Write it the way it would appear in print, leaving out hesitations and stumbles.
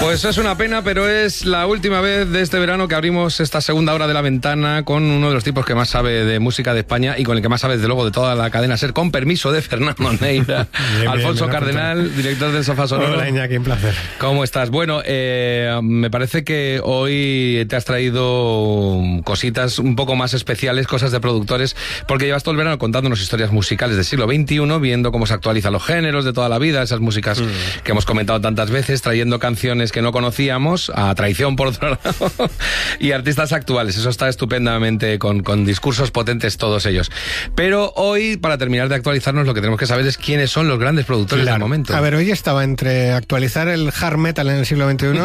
Pues es una pena, pero es la última vez de este verano que abrimos esta segunda hora de La Ventana con uno de los tipos que más sabe de música de España y con el que más sabe, desde luego, de toda la cadena SER, con permiso de Fernando Neira. Alfonso Cardenal, director del Sofá Sonoro. Hola, Iñaki, un placer. ¿Cómo estás? Bueno, me parece que hoy te has traído cositas un poco más especiales, cosas de productores, porque llevas todo el verano contándonos historias musicales del siglo XXI, viendo cómo se actualizan los géneros de toda la vida, esas músicas que hemos comentado tantas veces, trayendo canciones que no conocíamos, a traición por otro lado, y artistas actuales. Eso está estupendamente, con discursos potentes todos ellos. Pero hoy, para terminar de actualizarnos, lo que tenemos que saber es quiénes son los grandes productores del momento. A ver, hoy estaba entre actualizar el hard metal en el siglo XXI